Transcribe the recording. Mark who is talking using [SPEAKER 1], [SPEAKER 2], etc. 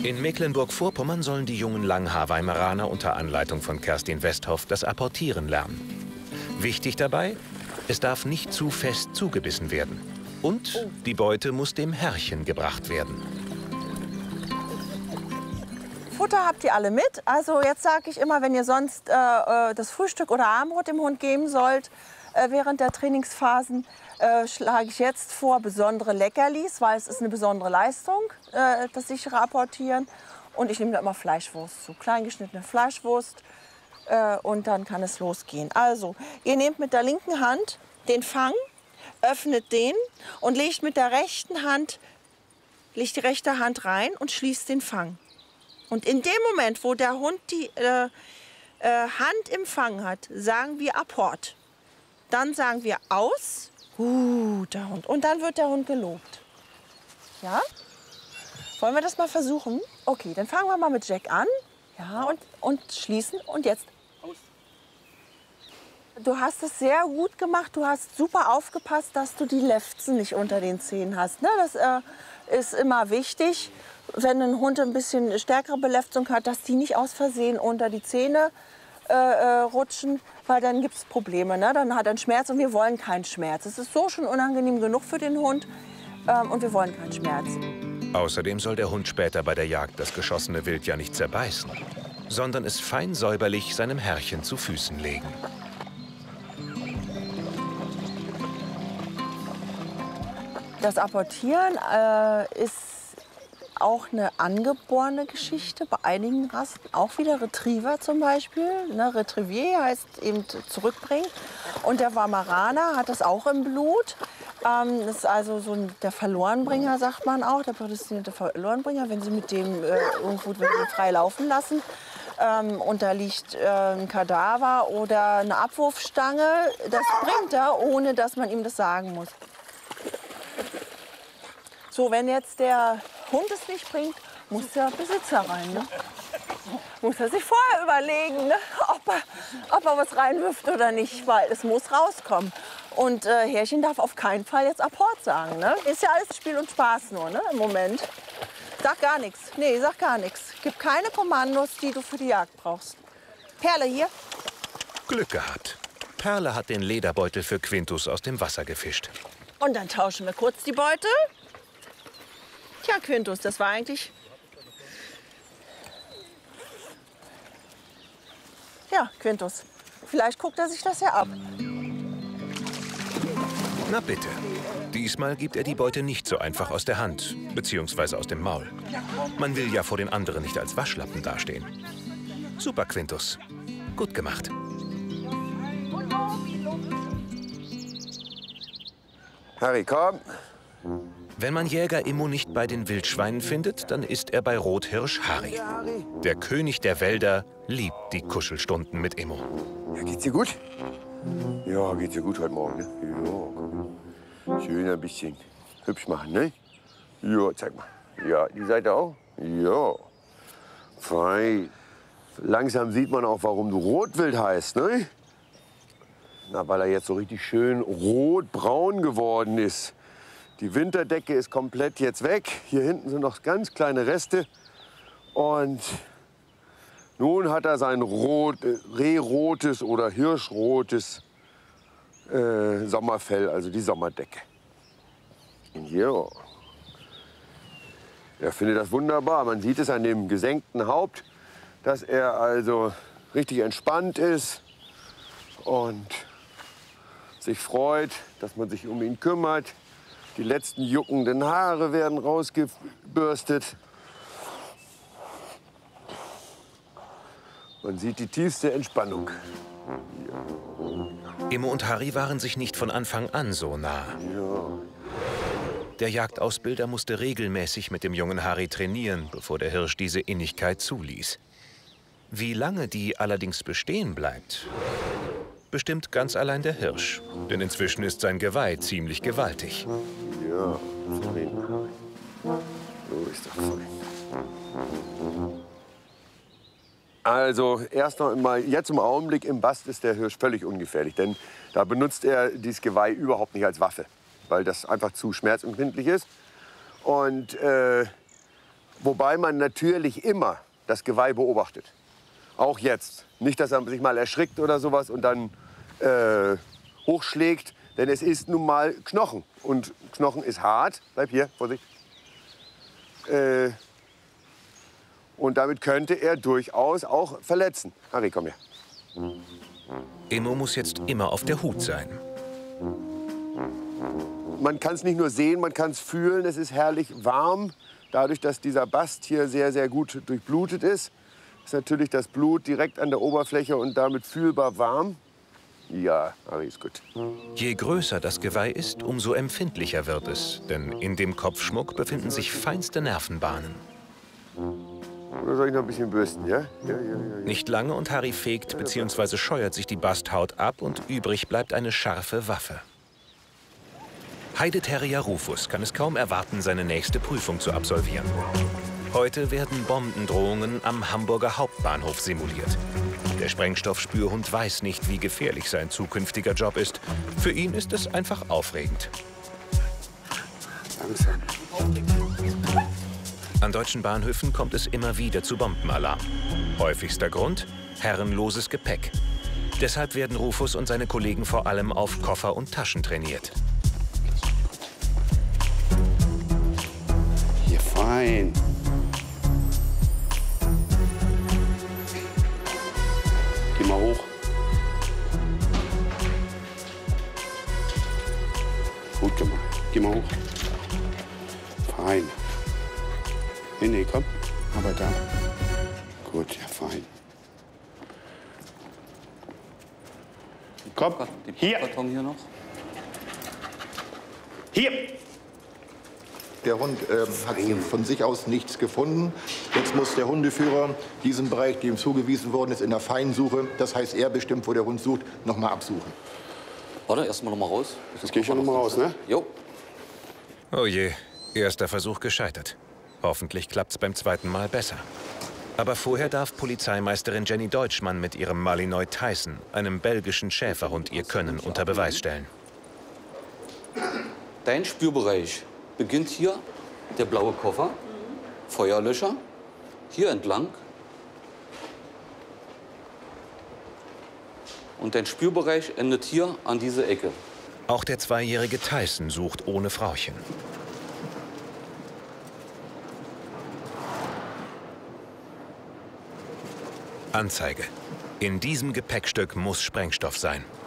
[SPEAKER 1] In Mecklenburg-Vorpommern sollen die jungen Langhaar-Weimaraner unter Anleitung von Kerstin Westhoff das Apportieren lernen. Wichtig dabei, es darf nicht zu fest zugebissen werden. Und die Beute muss dem Herrchen gebracht werden.
[SPEAKER 2] Futter habt ihr alle mit. Also jetzt sage ich immer, wenn ihr sonst das Frühstück oder Abendbrot dem Hund geben sollt, während der Trainingsphasen, schlage ich jetzt vor besondere Leckerlis, weil es ist eine besondere Leistung, das sichere Apportieren. Und ich nehme da immer Fleischwurst zu, klein geschnittene Fleischwurst. Und dann kann es losgehen. Also, ihr nehmt mit der linken Hand den Fang, öffnet den und legt mit der rechten Hand, legt die rechte Hand rein und schließt den Fang. Und in dem Moment, wo der Hund die Hand im Fang hat, sagen wir Apport. Dann sagen wir aus, guter Hund. Und dann wird der Hund gelobt. Ja? Wollen wir das mal versuchen? Okay, dann fangen wir mal mit Jack an. Ja, und schließen. Und jetzt. Aus. Du hast es sehr gut gemacht. Du hast super aufgepasst, dass du die Lefzen nicht unter den Zähnen hast. Ne? Das ist immer wichtig, wenn ein Hund ein bisschen stärkere Beläfzung hat, dass die nicht aus Versehen unter die Zähne rutschen, weil dann gibt es Probleme. Ne? Dann hat er einen Schmerz und wir wollen keinen Schmerz. Es ist so schon unangenehm genug für den Hund und wir wollen keinen Schmerz.
[SPEAKER 1] Außerdem soll der Hund später bei der Jagd das geschossene Wild ja nicht zerbeißen, sondern es fein säuberlich seinem Herrchen zu Füßen legen.
[SPEAKER 2] Das Apportieren ist auch eine angeborene Geschichte, bei einigen Rassen, auch wieder Retriever zum Beispiel. Ne, Retriever heißt eben zurückbringen. Und der Weimaraner hat das auch im Blut. Das ist also so der Verlorenbringer, sagt man auch, der prädestinierte Verlorenbringer, wenn Sie mit dem irgendwo frei laufen lassen. Und da liegt ein Kadaver oder eine Abwurfstange, das bringt er, ohne dass man ihm das sagen muss. So, wenn jetzt der Hund es nicht bringt, muss der Besitzer rein. Ne? Muss er sich vorher überlegen, ne? ob er was reinwirft oder nicht, weil es muss rauskommen. Und Herrchen darf auf keinen Fall jetzt Apport sagen. Ne? Ist ja alles Spiel und Spaß nur, ne? Im Moment. Sag gar nichts. Nee, sag gar nichts. Gib keine Kommandos, die du für die Jagd brauchst. Perle hier.
[SPEAKER 1] Glück gehabt. Perle hat den Lederbeutel für Quintus aus dem Wasser gefischt.
[SPEAKER 2] Und dann tauschen wir kurz die Beute. Tja, Quintus, das war eigentlich... Ja, Quintus, vielleicht guckt er sich das ja ab.
[SPEAKER 1] Na bitte. Diesmal gibt er die Beute nicht so einfach aus der Hand, beziehungsweise aus dem Maul. Man will ja vor den anderen nicht als Waschlappen dastehen. Super, Quintus. Gut gemacht.
[SPEAKER 3] Harry, komm.
[SPEAKER 1] Wenn man Jäger Immo nicht bei den Wildschweinen findet, dann ist er bei Rothirsch Harry. Der König der Wälder liebt die Kuschelstunden mit Immo.
[SPEAKER 3] Ja, geht's dir gut? Ja, geht's dir gut heute Morgen, ne? Ja. Schön ein bisschen hübsch machen, ne? Ja, zeig mal. Ja, die Seite auch? Ja. Fein. Langsam sieht man auch, warum du Rotwild heißt, ne? Na, weil er jetzt so richtig schön rot-braun geworden ist. Die Winterdecke ist komplett jetzt weg. Hier hinten sind noch ganz kleine Reste. Und nun hat er sein rehrotes oder hirschrotes Sommerfell, also die Sommerdecke. Ja. Er findet das wunderbar. Man sieht es an dem gesenkten Haupt, dass er also richtig entspannt ist und sich freut, dass man sich um ihn kümmert. Die letzten juckenden Haare werden rausgebürstet. Man sieht die tiefste Entspannung.
[SPEAKER 1] Immo und Harry waren sich nicht von Anfang an so nah.
[SPEAKER 3] Ja.
[SPEAKER 1] Der Jagdausbilder musste regelmäßig mit dem jungen Harry trainieren, bevor der Hirsch diese Innigkeit zuließ. Wie lange die allerdings bestehen bleibt, bestimmt ganz allein der Hirsch. Denn inzwischen ist sein Geweih ziemlich gewaltig.
[SPEAKER 3] Ja, fein. So ist das fein. Also erst noch mal, jetzt im Augenblick im Bast ist der Hirsch völlig ungefährlich, denn da benutzt er dieses Geweih überhaupt nicht als Waffe, weil das einfach zu schmerzempfindlich ist. Und Wobei man natürlich immer das Geweih beobachtet. Auch jetzt. Nicht, dass er sich mal erschrickt oder sowas und dann hochschlägt. Denn es ist nun mal Knochen. Und Knochen ist hart. Bleib hier, Vorsicht. Und damit könnte er durchaus auch verletzen. Harry, komm her.
[SPEAKER 1] Immo muss jetzt immer auf der Hut sein.
[SPEAKER 3] Man kann es nicht nur sehen, man kann es fühlen. Es ist herrlich warm. Dadurch, dass dieser Bast hier sehr, sehr gut durchblutet ist, ist natürlich das Blut direkt an der Oberfläche und damit fühlbar warm. Ja, Harry ist gut.
[SPEAKER 1] Je größer das Geweih ist, umso empfindlicher wird es. Denn in dem Kopfschmuck befinden sich feinste Nervenbahnen.
[SPEAKER 3] Oder soll ich noch ein bisschen bürsten, ja? Ja.
[SPEAKER 1] Nicht lange und Harry fegt bzw. scheuert sich die Basthaut ab und übrig bleibt eine scharfe Waffe. Heideterrier Rufus kann es kaum erwarten, seine nächste Prüfung zu absolvieren. Heute werden Bombendrohungen am Hamburger Hauptbahnhof simuliert. Der Sprengstoffspürhund weiß nicht, wie gefährlich sein zukünftiger Job ist. Für ihn ist es einfach aufregend.
[SPEAKER 3] Langsam.
[SPEAKER 1] An deutschen Bahnhöfen kommt es immer wieder zu Bombenalarm. Häufigster Grund? Herrenloses Gepäck. Deshalb werden Rufus und seine Kollegen vor allem auf Koffer und Taschen trainiert.
[SPEAKER 4] Hier, fein. Geh mal hoch. Gut gemacht. Geh mal hoch. Fein. Nee, komm. Aber da. Gut, ja, fein. Komm, hier.
[SPEAKER 5] Hier noch.
[SPEAKER 4] Hier.
[SPEAKER 6] Der Hund hat von sich aus nichts gefunden. Jetzt muss der Hundeführer diesen Bereich, dem zugewiesen worden ist, in der Feinsuche, das heißt, er bestimmt, wo der Hund sucht, noch mal absuchen.
[SPEAKER 5] Warte, erstmal noch mal raus.
[SPEAKER 4] Jetzt geh ich schon noch mal raus, ne?
[SPEAKER 5] Jo.
[SPEAKER 1] Oh je, erster Versuch gescheitert. Hoffentlich klappt's beim zweiten Mal besser. Aber vorher darf Polizeimeisterin Jenny Deutschmann mit ihrem Malinois Tyson, einem belgischen Schäferhund, ihr Können unter Beweis stellen.
[SPEAKER 5] Dein Spürbereich beginnt hier, der blaue Koffer, Feuerlöscher, hier entlang. Und dein Spürbereich endet hier an diese Ecke.
[SPEAKER 1] Auch der zweijährige Tyson sucht ohne Frauchen. Anzeige. In diesem Gepäckstück muss Sprengstoff sein.